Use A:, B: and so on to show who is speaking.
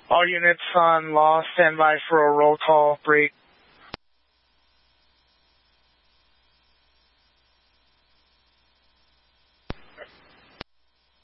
A: All units on law, stand by for a roll call break.